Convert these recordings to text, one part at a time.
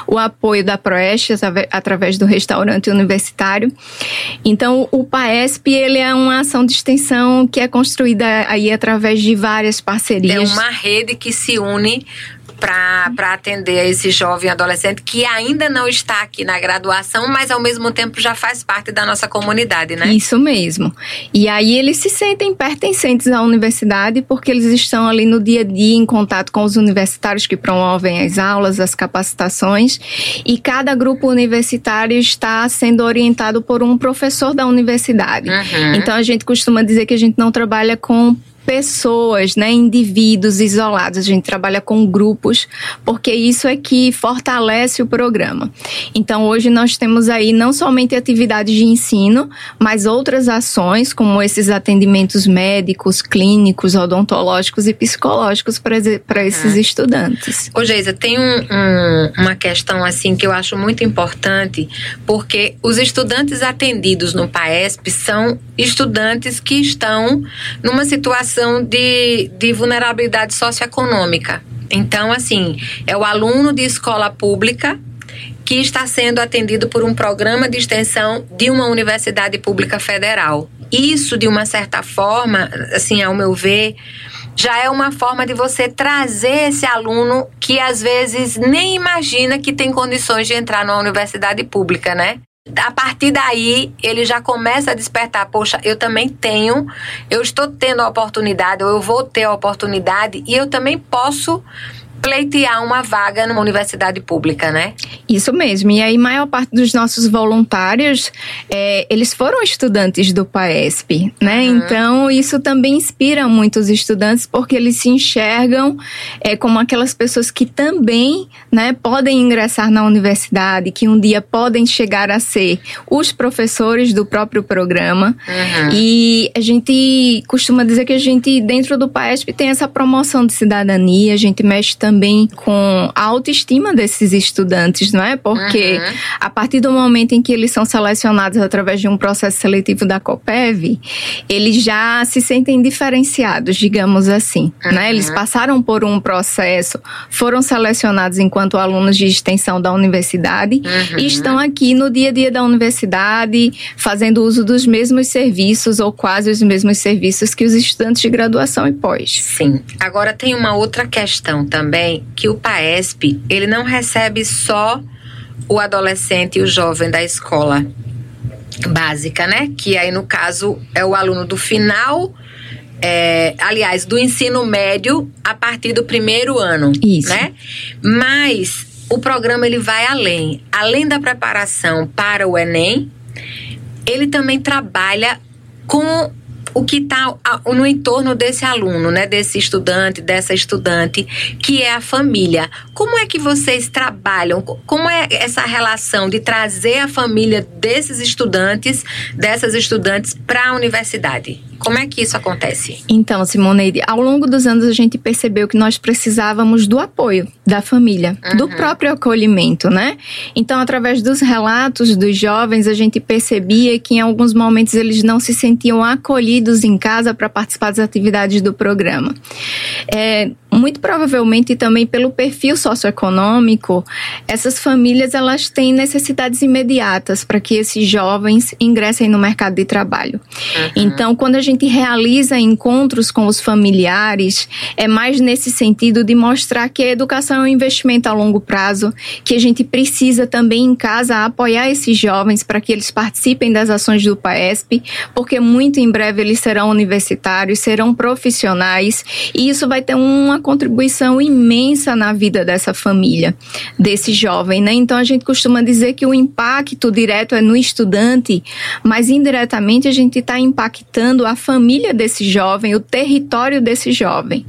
o apoio da Proeste através do restaurante universitário. Então, o PAESP, ele é uma ação de extensão que é construída aí através de várias parcerias. É uma rede que se une para atender a esse jovem adolescente que ainda não está aqui na graduação, mas ao mesmo tempo já faz parte da nossa comunidade, né? Isso mesmo. E aí eles se sentem pertencentes à universidade porque eles estão ali no dia a dia em contato com os universitários que promovem as aulas, as capacitações, e cada grupo universitário está sendo orientado por um professor da universidade. Então a gente costuma dizer que a gente não trabalha com pessoas, né, indivíduos isolados, a gente trabalha com grupos, porque isso é que fortalece o programa. Então hoje nós temos aí não somente atividades de ensino, mas outras ações, como esses atendimentos médicos, clínicos, odontológicos e psicológicos para esses estudantes. Ô Geisa, tem uma questão assim que eu acho muito importante, porque os estudantes atendidos no PAESP são estudantes que estão numa situação de vulnerabilidade socioeconômica. Então, assim, é o aluno de escola pública que está sendo atendido por um programa de extensão de uma universidade pública federal. Isso, de uma certa forma, assim, ao meu ver, já é uma forma de você trazer esse aluno que às vezes nem imagina que tem condições de entrar numa universidade pública, né? A partir daí, ele já começa a despertar, poxa, eu estou tendo a oportunidade, ou eu vou ter a oportunidade, e eu também posso pleitear uma vaga numa universidade pública, né? Isso mesmo. E aí, maior parte dos nossos voluntários, eles foram estudantes do PAESP, né? Então, isso também inspira muitos estudantes, porque eles se enxergam como aquelas pessoas que também, né, podem ingressar na universidade, que um dia podem chegar a ser os professores do próprio programa. E a gente costuma dizer que a gente, dentro do PAESP, tem essa promoção de cidadania, a gente mexe também com a autoestima desses estudantes, não é? Porque a partir do momento em que eles são selecionados através de um processo seletivo da COPEV, eles já se sentem diferenciados, digamos assim, né? Eles passaram por um processo, foram selecionados enquanto alunos de extensão da universidade e estão aqui no dia a dia da universidade, fazendo uso dos mesmos serviços ou quase os mesmos serviços que os estudantes de graduação e pós. Sim. Agora tem uma outra questão também, que o PAESP, ele não recebe só o adolescente e o jovem da escola básica, né? Que aí, no caso, é o aluno do final, do ensino médio a partir do primeiro ano. Isso. Né? Mas o programa, ele vai além. Além da preparação para o Enem, ele também trabalha com o que está no entorno desse aluno, né, desse estudante, dessa estudante, que é a família. Como é que vocês trabalham? Como é essa relação de trazer a família desses estudantes, dessas estudantes para a universidade? Como é que isso acontece? Então, Simoneide, ao longo dos anos a gente percebeu que nós precisávamos do apoio da família, do próprio acolhimento, né? Então, através dos relatos dos jovens, a gente percebia que em alguns momentos eles não se sentiam acolhidos em casa para participar das atividades do programa. Muito provavelmente também pelo perfil socioeconômico, essas famílias elas têm necessidades imediatas para que esses jovens ingressem no mercado de trabalho. Então, quando a gente realiza encontros com os familiares, é mais nesse sentido de mostrar que a educação é um investimento a longo prazo, que a gente precisa também em casa apoiar esses jovens para que eles participem das ações do PAESP, porque muito em breve eles serão universitários, serão profissionais, e isso vai ter uma contribuição imensa na vida dessa família, desse jovem, né? Então a gente costuma dizer que o impacto direto é no estudante, mas indiretamente a gente está impactando a família desse jovem, o território desse jovem.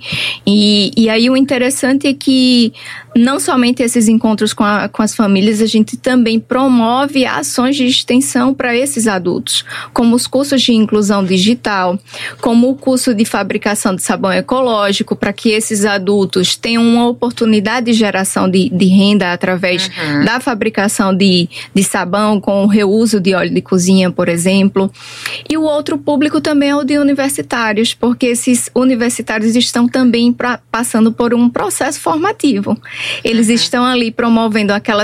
E aí o interessante é que não somente esses encontros com as famílias, a gente também promove ações de extensão para esses adultos, como os cursos de inclusão digital, como o curso de fabricação de sabão ecológico, para que esses adultos tenham uma oportunidade de geração de renda através da fabricação de sabão com o reuso de óleo de cozinha, por exemplo. E o outro público também é o de universitários, porque esses universitários estão também passando por um processo formativo. Eles estão ali promovendo aquela